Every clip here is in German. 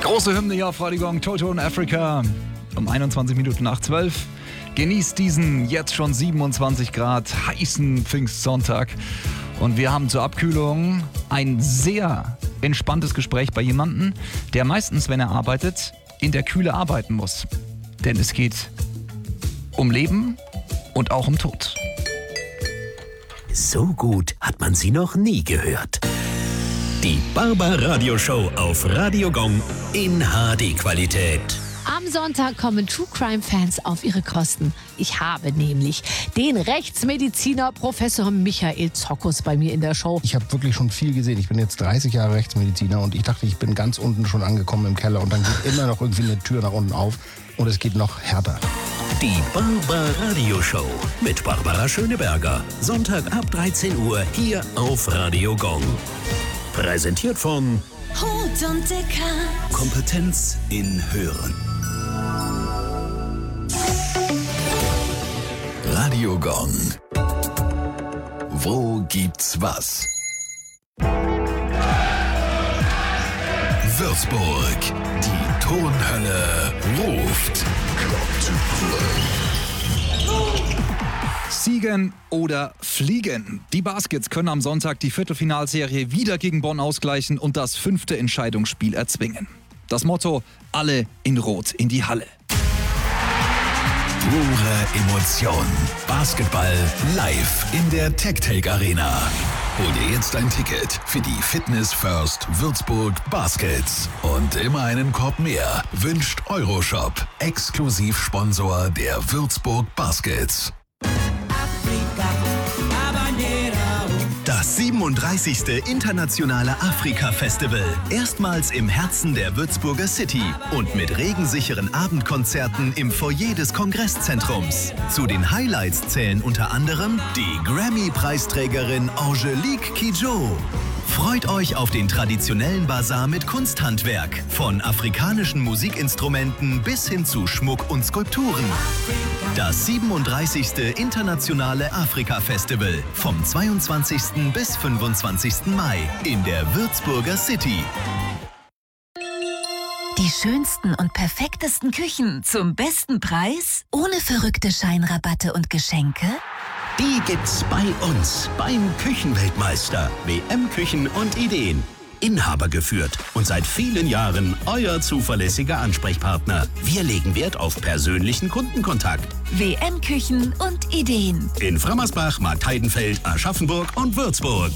Große Hymne hier auf Radio Gong, Toto in Africa. Um 21 Minuten nach 12. Genießt diesen jetzt schon 27 Grad heißen Pfingstsonntag. Und wir haben zur Abkühlung ein sehr entspanntes Gespräch bei jemandem, der meistens, wenn er arbeitet, in der Kühle arbeiten muss. Denn es geht um Leben und auch um Tod. So gut hat man sie noch nie gehört. Die Barbaradio-Show auf Radio Gong in HD-Qualität. Am Sonntag kommen True Crime Fans auf ihre Kosten. Ich habe nämlich den Rechtsmediziner Professor Michael Zokkus bei mir in der Show. Ich habe wirklich schon viel gesehen. Ich bin jetzt 30 Jahre Rechtsmediziner und ich dachte, ich bin ganz unten schon angekommen im Keller und dann geht immer noch irgendwie eine Tür nach unten auf und es geht noch härter. Die Barbaradio-Show mit Barbara Schöneberger. Sonntag ab 13 Uhr hier auf Radio Gong. Präsentiert von Hut und Dicker. Kompetenz in Hören. Radio Gong. Wo gibt's was? Würzburg. Die Tonhölle ruft. Siegen oder fliegen. Die Baskets können am Sonntag die Viertelfinalserie wieder gegen Bonn ausgleichen und das 5. Entscheidungsspiel erzwingen. Das Motto: alle in Rot in die Halle. Pure Emotion. Basketball live in der TechTake Arena. Hol dir jetzt ein Ticket für die Fitness First Würzburg Baskets. Und immer einen Korb mehr wünscht Euroshop, Exklusivsponsor der Würzburg Baskets. Das 37. Internationale Afrika-Festival. Erstmals im Herzen der Würzburger City und mit regensicheren Abendkonzerten im Foyer des Kongresszentrums. Zu den Highlights zählen unter anderem die Grammy-Preisträgerin Angelique Kidjo. Freut euch auf den traditionellen Basar mit Kunsthandwerk, von afrikanischen Musikinstrumenten bis hin zu Schmuck und Skulpturen. Das 37. Internationale Afrika-Festival vom 22. bis 25. Mai in der Würzburger City. Die schönsten und perfektesten Küchen zum besten Preis? Ohne verrückte Scheinrabatte und Geschenke? Die gibt's bei uns beim Küchenweltmeister. WM Küchen und Ideen. Inhaber geführt und seit vielen Jahren euer zuverlässiger Ansprechpartner. Wir legen Wert auf persönlichen Kundenkontakt. WM Küchen und Ideen. In Frammersbach, Marktheidenfeld, Aschaffenburg und Würzburg.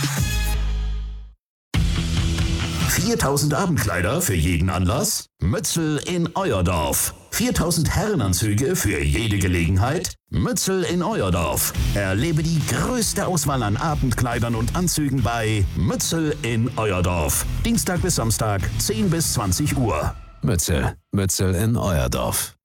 4000 Abendkleider für jeden Anlass? Mützel in Euerdorf. 4000 Herrenanzüge für jede Gelegenheit? Mützel in Euerdorf. Erlebe die größte Auswahl an Abendkleidern und Anzügen bei Mützel in Euerdorf. Dienstag bis Samstag, 10 bis 20 Uhr. Mützel in Euerdorf.